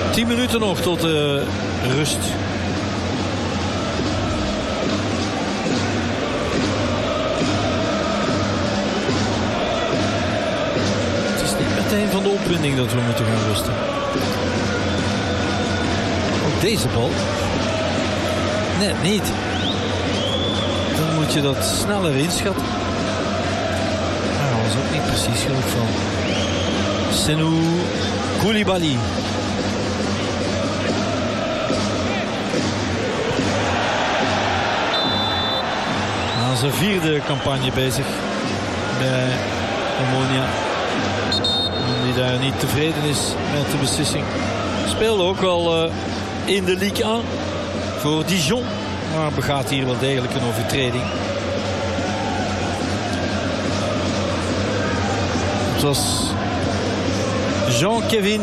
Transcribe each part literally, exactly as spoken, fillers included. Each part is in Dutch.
tien minuten nog tot uh, rust. Het is niet meteen van de opwinding dat we moeten gaan rusten. Ook deze bal. Net niet. Dan moet je dat sneller inschatten. Nou, dat was ook niet precies genoeg van Senou Koulibaly. Aan zijn vierde campagne bezig bij Omonia. Die daar niet tevreden is met de beslissing. Speelde ook wel uh, in de Ligue één voor Dijon. Maar begaat hier wel degelijk een overtreding. Het was Jean-Kevin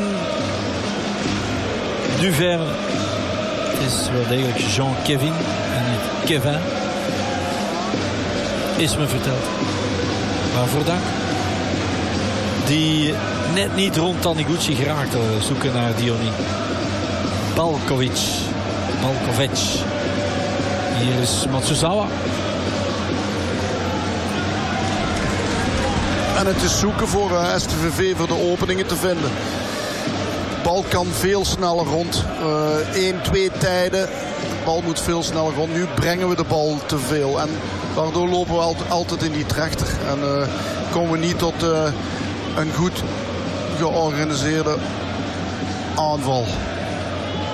Duverne. Het is wel degelijk Jean-Kevin en niet Kevin. Is me verteld. Waarvoor dank. Die net niet rond Taniguchi geraakte. Zoeken naar Diony. Balkovic. Balkovic. Hier is Matsuzawa. En het is zoeken voor uh, S T V V voor de openingen te vinden. De bal kan veel sneller rond. één, uh, twee tijden. De bal moet veel sneller rond. Nu brengen we de bal te veel. En daardoor lopen we altijd, altijd in die trechter. En uh, komen we niet tot uh, een goed georganiseerde aanval.